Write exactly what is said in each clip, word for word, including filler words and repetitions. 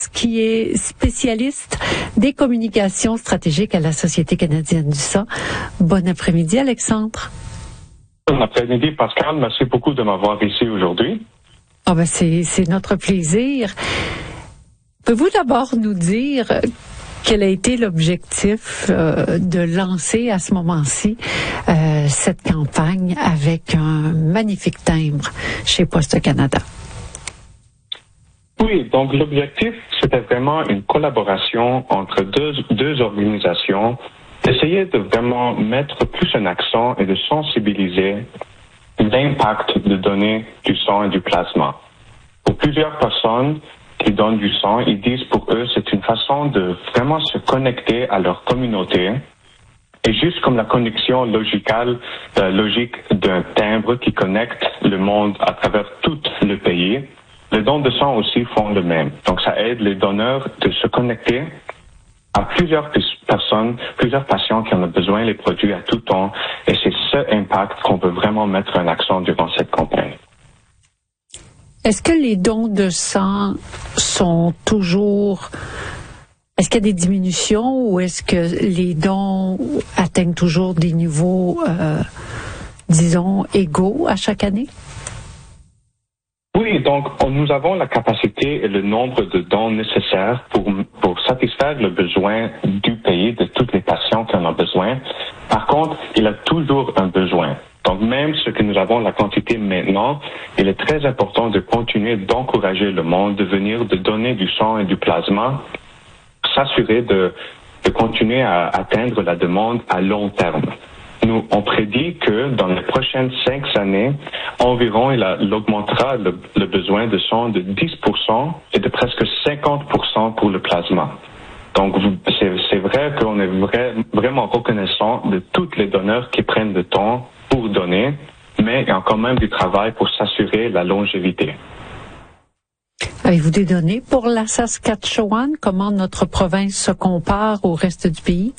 qui est spécialiste des communications stratégiques à la Société canadienne du sang. Bon après-midi, Alexandre. Bon après-midi, Pascal. Merci beaucoup de m'avoir ici aujourd'hui. Oh ben c'est, c'est notre plaisir. Pouvez-vous d'abord nous dire quel a été l'objectif euh, de lancer à ce moment-ci euh, cette campagne avec un magnifique timbre chez Poste Canada? Oui, donc l'objectif, c'était vraiment une collaboration entre deux, deux organisations, d'essayer de vraiment mettre plus un accent et de sensibiliser l'impact de donner du sang et du plasma. Pour plusieurs personnes qui donnent du sang, ils disent pour eux, c'est une façon de vraiment se connecter à leur communauté. Et juste comme la connexion logicale, euh, logique d'un timbre qui connecte le monde à travers tout le pays, les dons de sang aussi font le même. Donc, ça aide les donneurs de se connecter à plusieurs personnes, plusieurs patients qui en ont besoin les produits à tout temps. Et c'est ce impact qu'on veut vraiment mettre un accent durant cette campagne. Est-ce que les dons de sang sont toujours... Est-ce qu'il y a des diminutions ou est-ce que les dons atteignent toujours des niveaux, euh, disons, égaux à chaque année? Oui, donc nous avons la capacité et le nombre de dons nécessaires pour, pour satisfaire le besoin du pays, de tous les patients qui en ont besoin. Par contre, il y a toujours un besoin. Donc même ce que nous avons la quantité maintenant, il est très important de continuer d'encourager le monde de venir, de donner du sang et du plasma, s'assurer de, de continuer à atteindre la demande à long terme. Nous, on prédit que dans les prochaines cinq années, environ, il, a, il augmentera le, le besoin de sang de dix pour cent et de presque cinquante pour cent pour le plasma. Donc, c'est, c'est vrai qu'on est vrai, vraiment reconnaissant de tous les donneurs qui prennent le temps pour donner, mais il y a quand même du travail pour s'assurer la longévité. Avez-vous des données pour la Saskatchewan? Comment notre province se compare au reste du pays?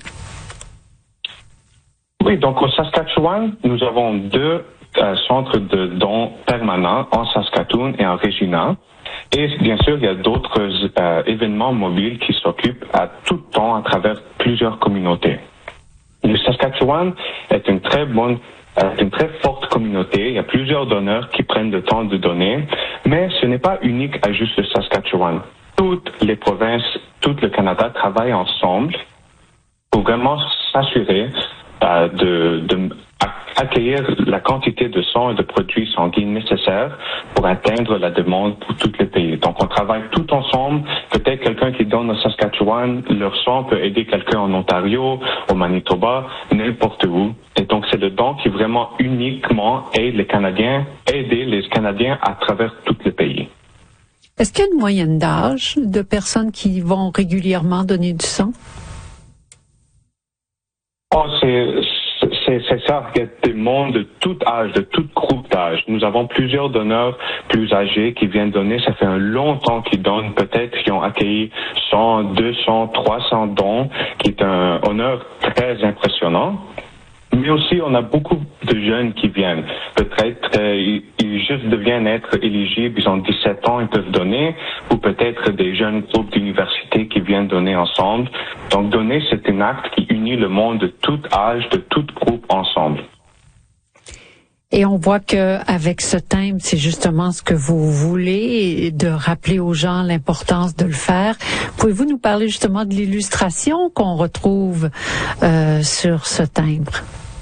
Oui, donc au Saskatchewan, nous avons deux euh, centres de dons permanents en Saskatoon et en Regina. Et bien sûr, il y a d'autres euh, événements mobiles qui s'occupent à tout temps à travers plusieurs communautés. Le Saskatchewan est une très bonne, euh, une très forte communauté. Il y a plusieurs donneurs qui prennent le temps de donner, mais ce n'est pas unique à juste le Saskatchewan. Toutes les provinces, tout le Canada travaillent ensemble pour vraiment s'assurer De, de accueillir la quantité de sang et de produits sanguins nécessaires pour atteindre la demande pour tout le pays. Donc, on travaille tout ensemble. Peut-être quelqu'un qui donne au Saskatchewan, leur sang peut aider quelqu'un en Ontario, au Manitoba, n'importe où. Et donc, c'est le don qui vraiment uniquement aide les Canadiens, aider les Canadiens à travers tout le pays. Est-ce qu'il y a une moyenne d'âge de personnes qui vont régulièrement donner du sang? Oh, c'est, c'est, c'est ça. Il y a des mondes de tout âge, de tout groupe d'âge. Nous avons plusieurs donneurs plus âgés qui viennent donner. Ça fait un long temps qu'ils donnent. Peut-être qu'ils ont accueilli cent, deux cents, trois cents dons, qui est un honneur très impressionnant. Mais aussi, on a beaucoup de jeunes qui viennent. Peut-être euh, ils, ils juste deviennent être éligibles, ils ont dix-sept ans, ils peuvent donner, ou peut-être des jeunes groupes d'université qui viennent donner ensemble. Donc, donner, c'est un acte qui unit le monde de tout âge, de tout groupe ensemble. Et on voit que avec ce thème, c'est justement ce que vous voulez, de rappeler aux gens l'importance de le faire. Pouvez-vous nous parler justement de l'illustration qu'on retrouve euh, sur ce timbre?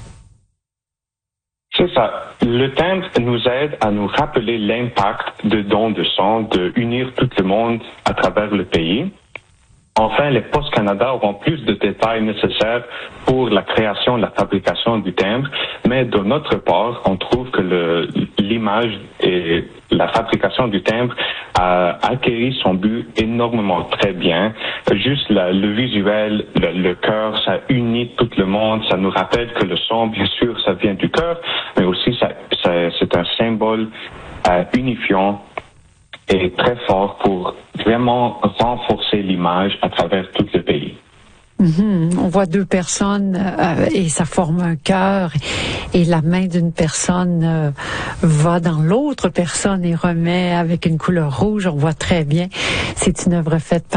C'est ça. Le timbre nous aide à nous rappeler l'impact de dons de sang, de unir tout le monde à travers le pays. Enfin, les Postes Canada auront plus de détails nécessaires pour la création et la fabrication du timbre, mais de notre part, on trouve que le, l'image et la fabrication du timbre a accueilli son but énormément très bien. Juste la, le visuel, le, le cœur, ça unit tout le monde, ça nous rappelle que le son, bien sûr, ça vient du cœur, mais aussi ça, ça, c'est un symbole euh, unifiant et très fort pour vraiment renforcer l'image à travers tout le pays. Mm-hmm. On voit deux personnes euh, et ça forme un cœur et la main d'une personne euh, va dans l'autre personne et remet avec une couleur rouge. On voit très bien. C'est une œuvre faite par